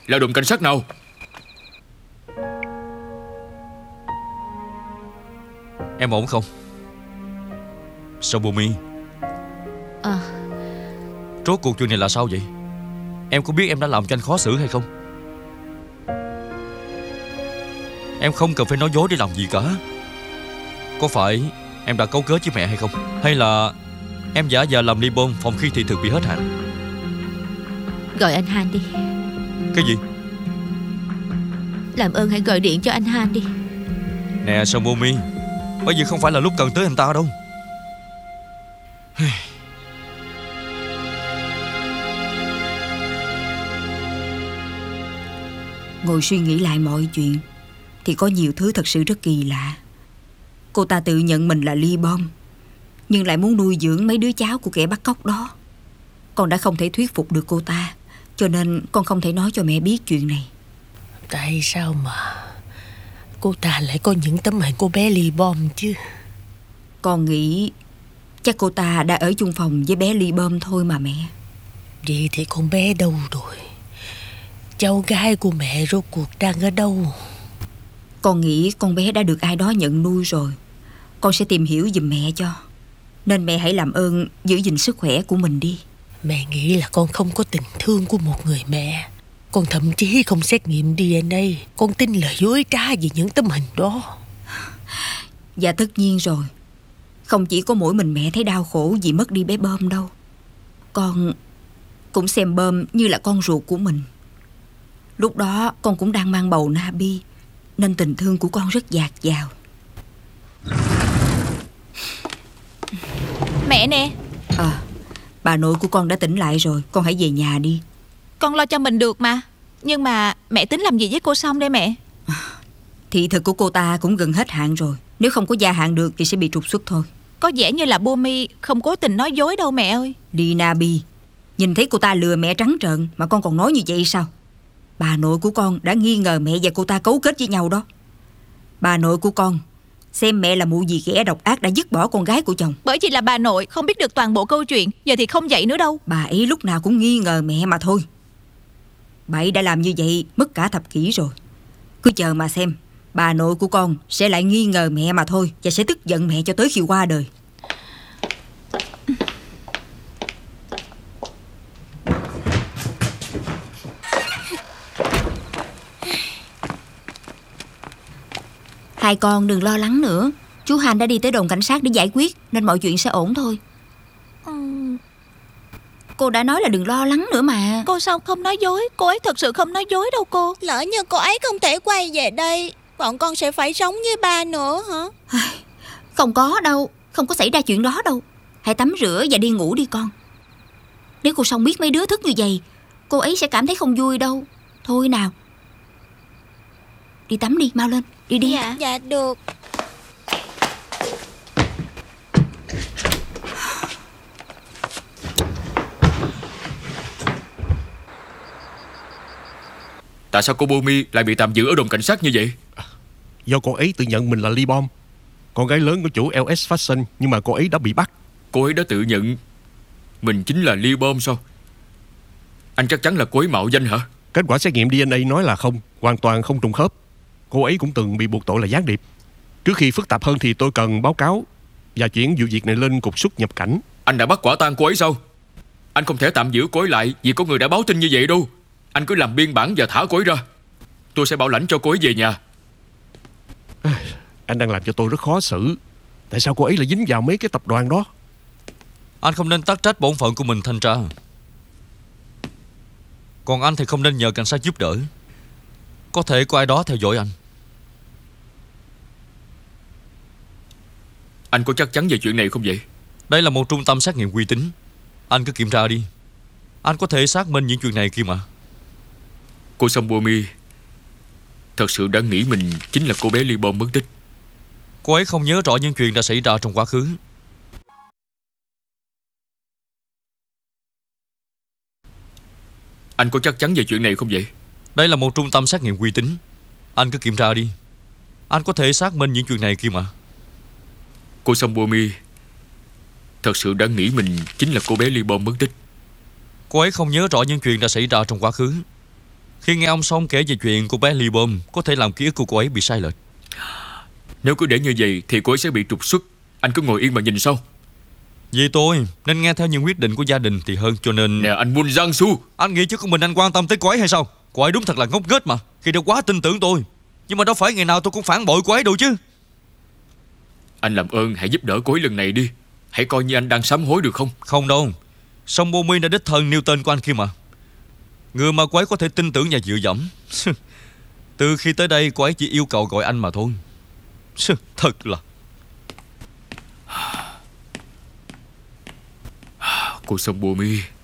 là đồn cảnh sát nào? Em ổn không? Sobumi, rốt cuộc chuyện này là sao vậy? Em có biết em đã làm cho anh khó xử hay không? Em không cần phải nói dối để làm gì cả. Có phải em đã cấu kết với mẹ hay không? Hay là em giả vờ làm ly bom phòng khi thị thực bị hết hạn? Gọi anh Han đi. Cái gì? Làm ơn hãy gọi điện cho anh Han đi. Nè Sobumi, bây giờ không phải là lúc cần tới anh ta đâu. Ngồi suy nghĩ lại mọi chuyện thì có nhiều thứ thật sự rất kỳ lạ. Cô ta tự nhận mình là ly bom, nhưng lại muốn nuôi dưỡng mấy đứa cháu của kẻ bắt cóc đó. Con đã không thể thuyết phục được cô ta, cho nên con không thể nói cho mẹ biết chuyện này. Tại sao mà cô ta lại có những tấm hình cô bé ly bom chứ? Con nghĩ chắc cô ta đã ở chung phòng với bé ly bom thôi mà mẹ. Vậy thì con bé đâu rồi? Cháu gái của mẹ rốt cuộc đang ở đâu? Con nghĩ con bé đã được ai đó nhận nuôi rồi. Con sẽ tìm hiểu giùm mẹ cho. Nên mẹ hãy làm ơn giữ gìn sức khỏe của mình đi. Mẹ nghĩ là con không có tình thương của một người mẹ. Con thậm chí không xét nghiệm DNA. Con tin lời dối trá về những tấm hình đó. Dạ tất nhiên rồi. Không chỉ có mỗi mình mẹ thấy đau khổ vì mất đi bé Bom đâu. Con cũng xem Bom như là con ruột của mình. Lúc đó con cũng đang mang bầu Nabi, nên tình thương của con rất dạt dào. Mẹ nè. Bà nội của con đã tỉnh lại rồi. Con hãy về nhà đi. Con lo cho mình được mà. Nhưng mà mẹ tính làm gì với cô Song đây mẹ? Thị thực của cô ta cũng gần hết hạn rồi. Nếu không có gia hạn được thì sẽ bị trục xuất thôi. Có vẻ như là Bumi không cố tình nói dối đâu mẹ ơi. Đi Nabi, nhìn thấy cô ta lừa mẹ trắng trợn mà con còn nói như vậy sao? Bà nội của con đã nghi ngờ mẹ và cô ta cấu kết với nhau đó. Bà nội của con xem mẹ là mụ gì kẻ độc ác đã dứt bỏ con gái của chồng. Bởi vì là bà nội không biết được toàn bộ câu chuyện, giờ thì không vậy nữa đâu. Bà ấy lúc nào cũng nghi ngờ mẹ mà thôi. Bà ấy đã làm như vậy mất cả thập kỷ rồi. Cứ chờ mà xem, bà nội của con sẽ lại nghi ngờ mẹ mà thôi, và sẽ tức giận mẹ cho tới khi qua đời. Hai con đừng lo lắng nữa. Chú Han đã đi tới đồn cảnh sát để giải quyết, nên mọi chuyện sẽ ổn thôi. Cô đã nói là đừng lo lắng nữa mà. Cô Song không nói dối. Cô ấy thật sự không nói dối đâu cô. Lỡ như cô ấy không thể quay về đây, bọn con sẽ phải sống với ba nữa hả? Không có đâu. Không có xảy ra chuyện đó đâu. Hãy tắm rửa và đi ngủ đi con. Nếu cô Song biết mấy đứa thức như vậy, cô ấy sẽ cảm thấy không vui đâu. Thôi nào, đi tắm đi, mau lên. Đi đi. Dạ được. Tại sao cô Bumi lại bị tạm giữ ở đồn cảnh sát như vậy? Do cô ấy tự nhận mình là ly bom, con gái lớn của chủ LS Fashion, nhưng mà cô ấy đã bị bắt. Cô ấy đã tự nhận mình chính là ly bom sao? Anh chắc chắn là cô ấy mạo danh hả? Kết quả xét nghiệm DNA nói là không, hoàn toàn không trùng khớp. Cô ấy cũng từng bị buộc tội là gián điệp. Trước khi phức tạp hơn thì tôi cần báo cáo và chuyển vụ việc này lên cục xuất nhập cảnh. Anh đã bắt quả tang cô ấy sao? Anh không thể tạm giữ cô ấy lại vì có người đã báo tin như vậy đâu. Anh cứ làm biên bản và thả cô ấy ra. Tôi sẽ bảo lãnh cho cô ấy về nhà. Anh đang làm cho tôi rất khó xử. Tại sao cô ấy lại dính vào mấy cái tập đoàn đó? Anh không nên tắc trách bổn phận của mình thanh tra. Còn anh thì không nên nhờ cảnh sát giúp đỡ. Có thể có ai đó theo dõi anh. Anh có chắc chắn về chuyện này không vậy? Đây là một trung tâm xét nghiệm uy tín. Anh cứ kiểm tra đi. Anh có thể xác minh những chuyện này kia mà. Cô Song Bumi thật sự đã nghĩ mình chính là cô bé ly bom mất tích. Cô ấy không nhớ rõ những chuyện đã xảy ra trong quá khứ. Anh có chắc chắn về chuyện này không vậy? Đây là một trung tâm xét nghiệm uy tín. Anh cứ kiểm tra đi. Anh có thể xác minh những chuyện này kia mà. Cô Song Bumi thật sự đã nghĩ mình chính là cô bé ly bom mất tích. Cô ấy không nhớ rõ những chuyện đã xảy ra trong quá khứ. Khi nghe ông Song kể về chuyện cô bé Ly Bom, có thể làm ký ức của cô ấy bị sai lệch. Nếu cứ để như vậy thì cô ấy sẽ bị trục xuất. Anh cứ ngồi yên mà nhìn sao? Vì tôi nên nghe theo những quyết định của gia đình thì hơn, cho nên... Nè anh Moon Giang Su, Anh nghĩ chứ con mình anh quan tâm tới cô ấy hay sao? Cô ấy đúng thật là ngốc nghếch mà, khi đã quá tin tưởng tôi. Nhưng mà đâu phải ngày nào tôi cũng phản bội cô ấy đâu chứ. anh làm ơn hãy giúp đỡ cô ấy lần này đi. Hãy coi như anh đang sám hối được không? Không đâu, Song Bo Mi đã đích thân nêu tên của anh kia mà. Người mà cô ấy có thể tin tưởng và dựa dẫm. Từ khi tới đây cô ấy chỉ yêu cầu gọi anh mà thôi. Thật là... Cô Song Bo Mi,